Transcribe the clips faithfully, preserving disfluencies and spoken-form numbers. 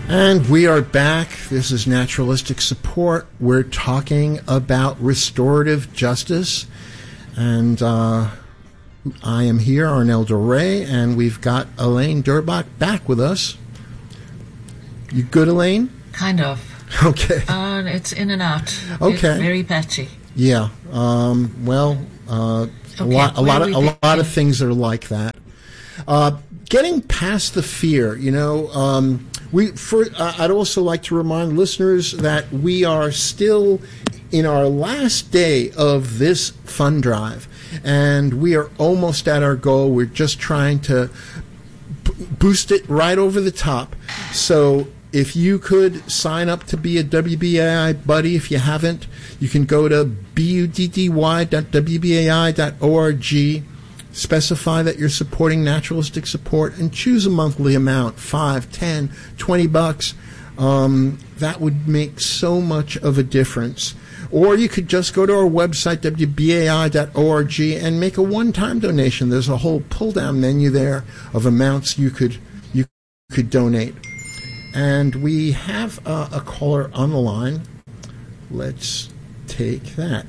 And we are back. This is Naturalistic Support. We're talking about restorative justice. And uh, I am here, Arnel Doré, and we've got Elaine Durbach back with us. You good, Elaine? Kind of. Okay. Uh, it's in and out. Okay. It's very patchy. Yeah. Um, well, uh, Okay, a lot, a where lot are of, we a lot of things are like that. Uh, getting past the fear, you know. Um, we. For, uh, I'd also like to remind listeners that we are still in our last day of this fund drive, and we are almost at our goal. We're just trying to b- boost it right over the top. So if you could sign up to be a W B A I buddy, if you haven't, you can go to buddy dot w b a i dot org, specify that you're supporting naturalistic support, and choose a monthly amount, five, ten, twenty bucks. Um, that would make so much of a difference. Or you could just go to our website, w b a i dot org, and make a one-time donation. There's a whole pull-down menu there of amounts you could you could donate. And we have uh, a caller on the line. Let's take that.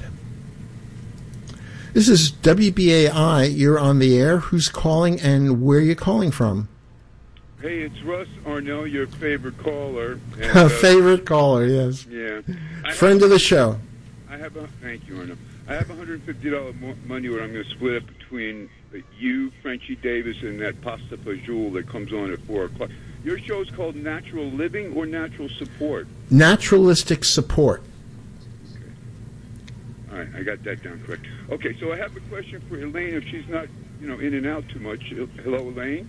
This is W B A I. You're on the air. Who's calling and where are you calling from? Hey, it's Russ Arnell, your favorite caller. And, uh, favorite caller, yes. Yeah. Friend of the show. I have a, thank you, Arnell. I have one hundred fifty dollars mo- money where I'm going to split up between you, Frenchie Davis, and that Pasta Pajul that comes on at four o'clock. Your show is called Natural Living or Natural Support? Naturalistic Support. Okay. All right, I got that down correct. Okay, so I have a question for Elaine if she's not, you know, in and out too much. Hello, Elaine?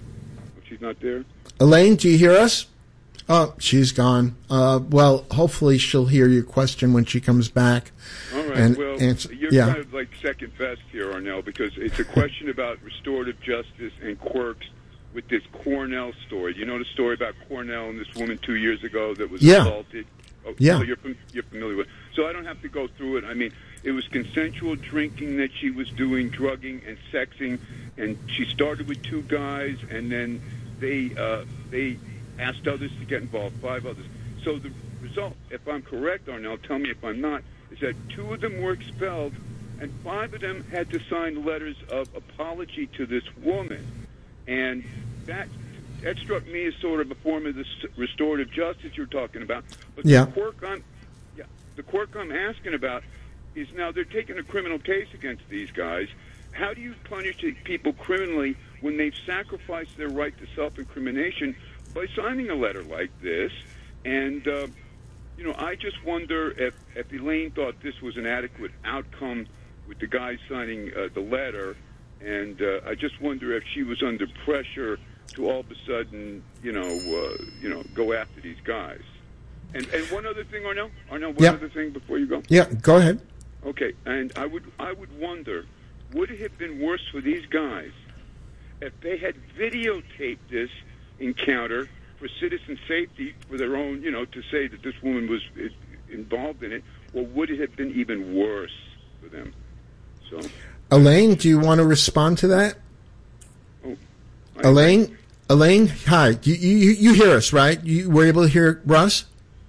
If she's not there? Elaine, do you hear us? Oh, she's gone. Uh, well, hopefully she'll hear your question when she comes back. All right, and well, answer, you're yeah. kind of like second best here, Arnell, because it's a question about restorative justice and quirks with this Cornell story. You know the story about Cornell and this woman two years ago that was yeah. assaulted? Oh, yeah. So you're, you're familiar with it. So I don't have to go through it. I mean, it was consensual drinking that she was doing, drugging and sexing, and she started with two guys, and then they uh, they asked others to get involved, five others. So the result, if I'm correct, Arnell, tell me if I'm not, is that two of them were expelled, and five of them had to sign letters of apology to this woman. And that that struck me as sort of a form of this restorative justice you're talking about. But yeah. the quirk I'm, yeah, the quirk I'm asking about is now they're taking a criminal case against these guys. How do you punish people criminally when they've sacrificed their right to self-incrimination by signing a letter like this? And, uh, you know, I just wonder if, if Elaine thought this was an adequate outcome with the guy signing uh, the letter. And uh, I just wonder if she was under pressure to all of a sudden, you know, uh, you know, go after these guys. And and one other thing, Arnell, Arnell, one yeah. other thing before you go. Yeah, go ahead. Okay, and I would I would wonder, would it have been worse for these guys if they had videotaped this encounter for citizen safety, for their own, you know, to say that this woman was involved in it, or would it have been even worse for them? So. Elaine, do you want to respond to that? Oh, Elaine, Elaine, hi. You, you you hear us, right? You were able to hear Russ?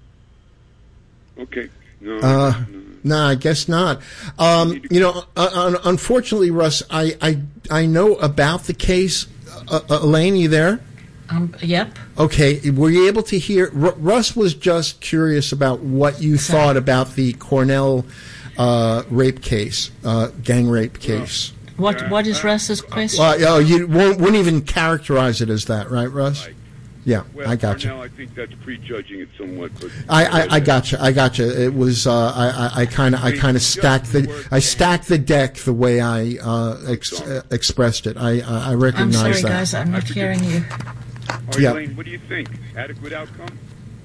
Okay. No. Uh, no. no, I guess not. Um, you know, uh, unfortunately, Russ, I, I I know about the case. Uh, uh, Elaine, you there? Um. Yep. Okay. Were you able to hear? R- Russ was just curious about what you Sorry. thought about the Cornell uh, rape case, uh, gang rape case. What What is Russ's question? Well, oh, you won't, wouldn't even characterize it as that, right, Russ? Right. Yeah, Well, I got you. Now I think that's prejudging it somewhat. But I, I, I got you. I got you. It was uh, I kind of I kind of stacked the I stacked the deck the way I uh, ex, uh, expressed it. I I I'm recognize sorry, that. guys. I'm not hearing you. Yeah. Arlene, what do you think? Adequate outcome?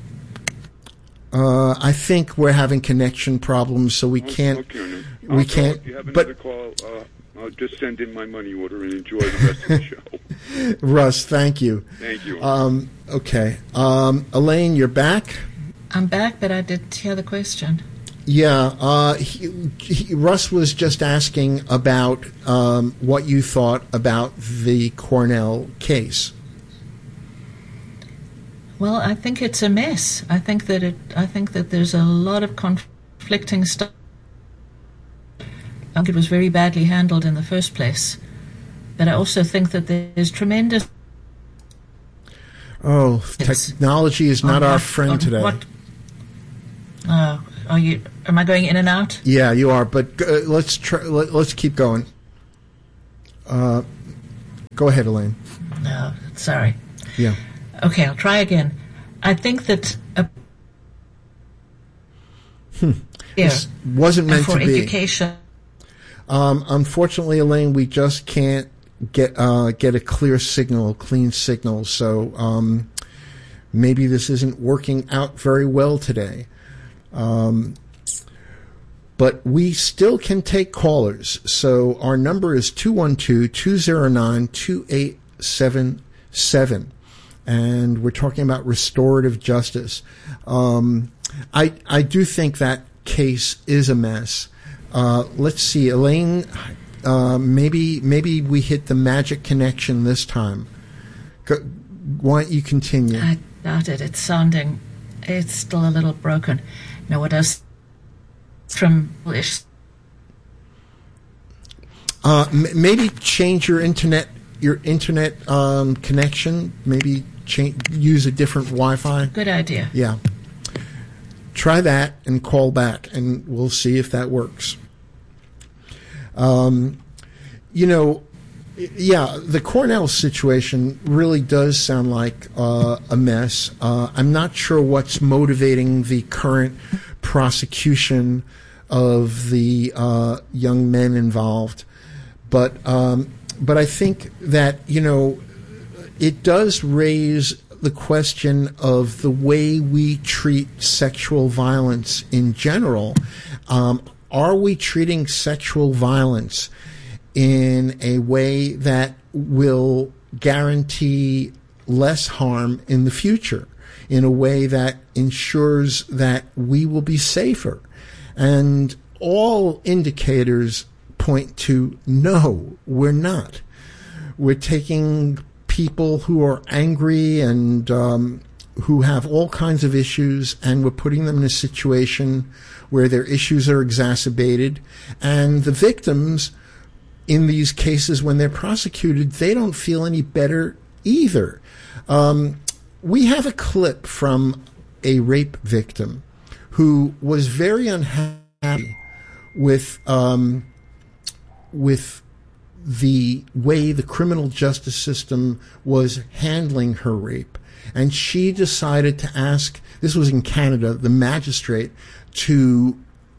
Uh, I think we're having connection problems, so we can't. Okay, we I'll can't. If you have but another call, uh, I'll just send in my money order and enjoy the rest of the show. Russ, thank you. Thank you. Um, okay, um, Elaine, you're back. I'm back, but I didn't hear the question. Yeah, uh, he, he, Russ was just asking about um, what you thought about the Cornell case. Well, I think it's a mess. I think that it. I think that there's a lot of conflicting stuff. I think it was very badly handled in the first place, but I also think that there's tremendous. Oh, technology is not our what, friend today. What, uh, are you? Am I going in and out? Yeah, you are. But uh, let's try. Let, let's keep going. Uh, go ahead, Elaine. No, sorry. Yeah. Okay, I'll try again. I think that a hmm. yeah, This wasn't meant for to be. education. Um, unfortunately, Elaine, we just can't get uh, get a clear signal, clean signal. So um, maybe this isn't working out very well today. Um, but we still can take callers. So our number is two one two, two zero nine, two eight seven seven. And we're talking about restorative justice. Um, I I do think that case is a mess. Uh, let's see, Elaine. Uh, maybe maybe we hit the magic connection this time. Go, why don't you continue? I doubt it. It's sounding. It's still a little broken. No, what else? From English. Uh, m- maybe change your internet your internet um, connection. Maybe change, use a different Wi-Fi. Good idea. Yeah. Try that and call back, and we'll see if that works. Um, you know, yeah, the Cornell situation really does sound like uh, a mess. Uh, I'm not sure what's motivating the current prosecution of the uh, young men involved, but um, but I think that, you know, it does raise the question of the way we treat sexual violence in general. Um, are we treating sexual violence in a way that will guarantee less harm in the future, in a way that ensures that we will be safer? And all indicators point to no, we're not. We're taking people who are angry and um, who have all kinds of issues, and we're putting them in a situation where their issues are exacerbated. And the victims in these cases, when they're prosecuted, they don't feel any better either. Um, we have a clip from a rape victim who was very unhappy with um, with the way the criminal justice system was handling her rape. And she decided to ask, this was in Canada, the magistrate to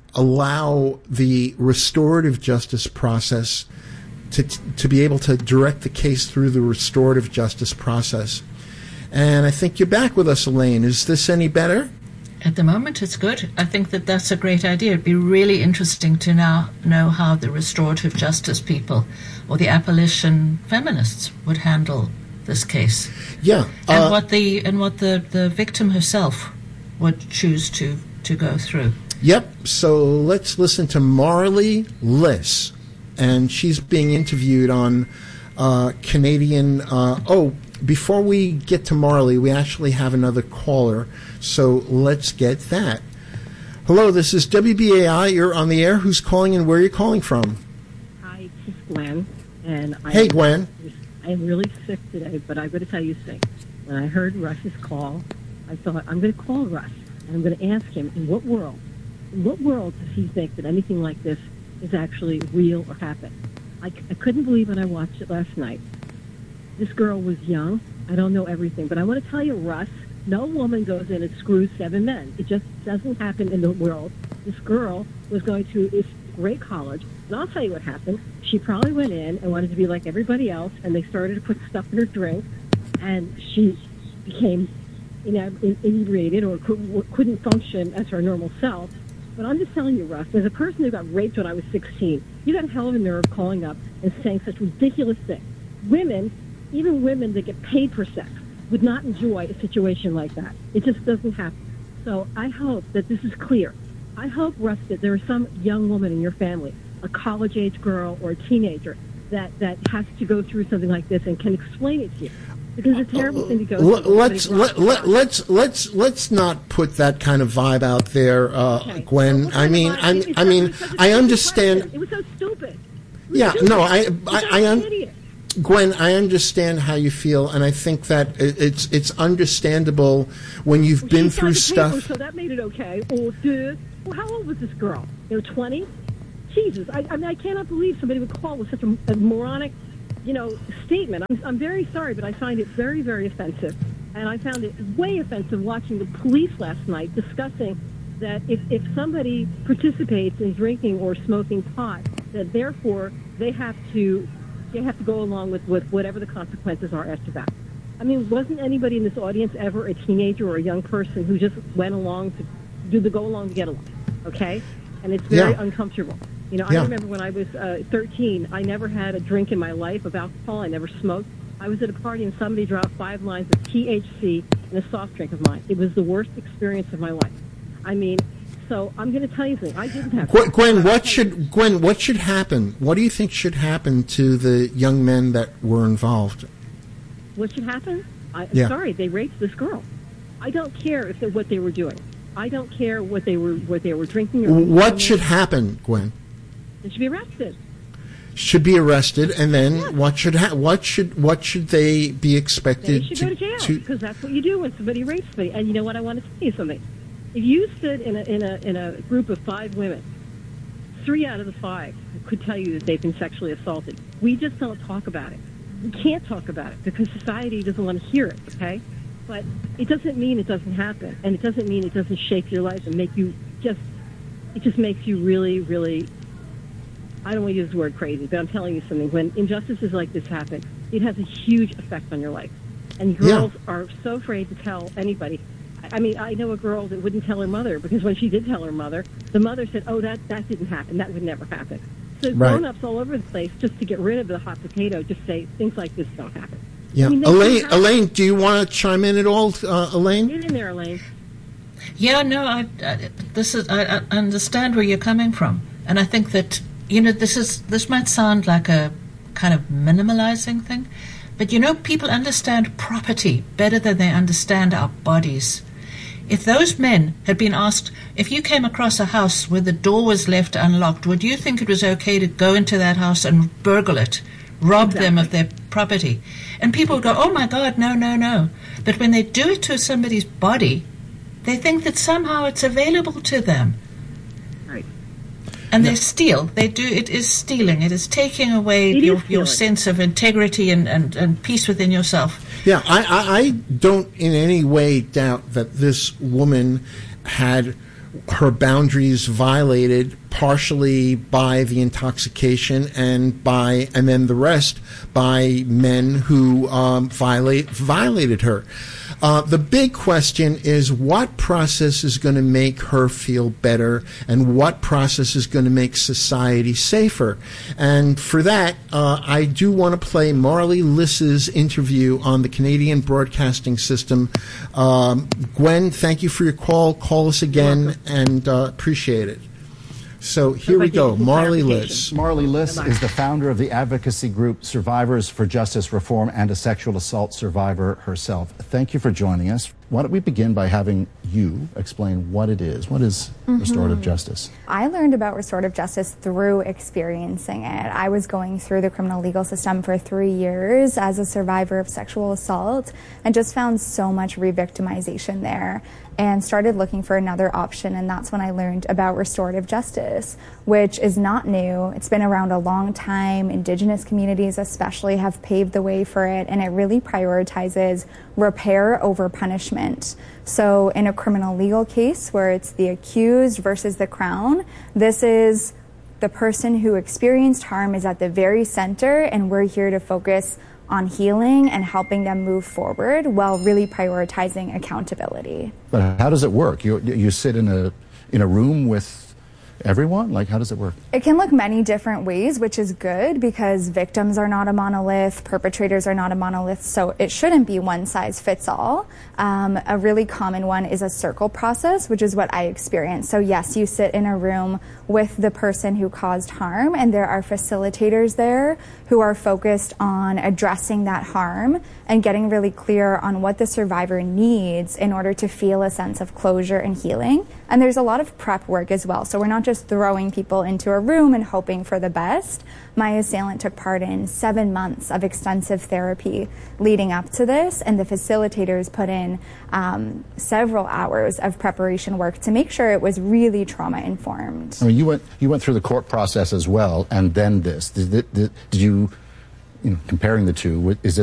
allow the restorative justice process to, to be able to direct the case through the restorative justice process. And I think you're back with us, Elaine. Is this any better? At the moment, it's good. I think that that's a great idea. It'd be really interesting to now know how the restorative justice people or the abolition feminists would handle this case. Yeah. And uh, what the and what the, the victim herself would choose to, to go through. Yep. So let's listen to Marley Liss. And she's being interviewed on uh, Canadian... Uh, oh, before we get to Marley, we actually have another caller. So let's get that. Hello, this is W B A I. You're on the air. Who's calling and where are you calling from? Hi, this is Gwen. And I hey, Gwen. I'm really sick today, but I'm going to tell you something. When I heard Russ's call, I thought, I'm going to call Russ, and I'm going to ask him, in what world, in what world does he think that anything like this is actually real or happen? I, I couldn't believe when I watched it last night. This girl was young. I don't know everything, but I want to tell you, Russ, no woman goes in and screws seven men. It just doesn't happen in the world. This girl was going to this great college, and I'll tell you what happened. She probably went in and wanted to be like everybody else, and they started to put stuff in her drink, and she became you know, inebriated or couldn't function as her normal self. But I'm just telling you, Russ, as a person who got raped when I was sixteen, you got a hell of a nerve calling up and saying such ridiculous things. Women, even women that get paid for sex, would not enjoy a situation like that. It just doesn't happen. So I hope that this is clear. I hope, Russ, that there is some young woman in your family, a college-age girl or a teenager, that, that has to go through something like this and can explain it to you. Because it's a terrible thing to go L- through. let's let, let, let's let's let's not put that kind of vibe out there, uh, Okay. Gwen. Well, I mean, what I kind of mean, vibe? I It mean, was such a I stupid understand. question. It was so stupid. It was Yeah, stupid. no, I, You I, guys I, are un- idiots. Gwen, I understand how you feel, and I think that it, it's it's understandable when you've Well, been she through signed the paper, stuff. so that made it okay. Oh, dude. Well, how old was this girl? You know, twenty? Jesus, I, I mean, I cannot believe somebody would call with such a, a moronic, you know, statement. I'm, I'm very sorry, but I find it very, very offensive. And I found it way offensive watching the police last night discussing that if, if somebody participates in drinking or smoking pot, that therefore they have to they have to go along with, with whatever the consequences are after that. I mean, wasn't anybody in this audience ever a teenager or a young person who just went along to do the go along to get along? Okay? And it's very Yeah. uncomfortable. You know, Yeah. I remember when I was uh, thirteen, I never had a drink in my life of alcohol. I never smoked. I was at a party and somebody dropped five lines of T H C in a soft drink of mine. It was the worst experience of my life. I mean, so I'm going to tell you something. I didn't have. Gwen, Gwen, what should Gwen? What should happen? What do you think should happen to the young men that were involved? What should happen? I'm Yeah. sorry, they raped this girl. I don't care if they, what they were doing. I don't care what they were what they were drinking. Or What should happen, Gwen? They should be arrested. Should be arrested, and then Yeah. what should ha- what should what should they be They expected should to, go to jail to? because that's what you do when somebody rapes somebody. And you know what? I want to tell you something. If you stood in a in a in a group of five women, three out of the five could tell you that they've been sexually assaulted. We just don't talk about it. We can't talk about it because society doesn't want to hear it. Okay, but it doesn't mean it doesn't happen, and it doesn't mean it doesn't shape your life and make you just. It just makes you really, really. I don't want to use the word crazy, but I'm telling you something. When injustices like this happen, it has a huge effect on your life. And girls Yeah. are so afraid to tell anybody. I mean, I know a girl that wouldn't tell her mother because when she did tell her mother, the mother said, oh, that, that didn't happen. That would never happen. So Right. grown-ups all over the place, just to get rid of the hot potato, just say things like this don't happen. Yeah, I mean, they Elaine. don't happen. Elaine, do you want to chime in at all, uh, Elaine? Get in there, Elaine. Yeah, no, I, I this is I, I understand where you're coming from, and I think that you know this is this might sound like a kind of minimalizing thing, but you know people understand property better than they understand our bodies. If those men had been asked, if you came across a house where the door was left unlocked, would you think it was okay to go into that house and burgle it, rob them of their property? And people would go, oh my God, no, no, no. But when they do it to somebody's body, they think that somehow it's available to them. Right. And they steal. They do. It is stealing. It is taking away It is your, your stealing. sense of integrity and, and, and peace within yourself. Yeah, I, I, I don't in any way doubt that this woman had her boundaries violated partially by the intoxication and by and then the rest by men who um, violate violated her. Uh, the big question is what process is going to make her feel better and what process is going to make society safer. And for that, uh, I do want to play Marley Liss's interview on the Canadian Broadcasting System. Um, Gwen, thank you for your call. Call us again and uh, appreciate it. So here we go, Marley Liss. Marley Liss is the founder of the advocacy group Survivors for Justice Reform and a sexual assault survivor herself. Thank you for joining us. Why don't we begin by having you explain what it is? What is mm-hmm. restorative justice? I learned about restorative justice through experiencing it. I was going through the criminal legal system for three years as a survivor of sexual assault and just found so much re-victimization there and started looking for another option, and that's when I learned about restorative justice, which is not new. It's been around a long time. Indigenous communities especially have paved the way for it, and it really prioritizes repair over punishment. So in a criminal legal case where it's the accused versus the Crown, this is the person who experienced harm is at the very center, and we're here to focus on healing and helping them move forward while really prioritizing accountability. But how does it work? You you sit in a in a room with everyone? Like, how does it work? It can look many different ways, which is good because victims are not a monolith, perpetrators are not a monolith, so it shouldn't be one size fits all. Um, a really common one is a circle process, which is what I experienced. So yes, you sit in a room with the person who caused harm, and there are facilitators there who are focused on addressing that harm and getting really clear on what the survivor needs in order to feel a sense of closure and healing. And there's a lot of prep work as well. So we're not just throwing people into a room and hoping for the best. My assailant took part in seven months of extensive therapy leading up to this, and the facilitators put in um, several hours of preparation work to make sure it was really trauma-informed. I mean, you went you went through the court process as well, and then this. Did, did, did you, you know, comparing the two, is this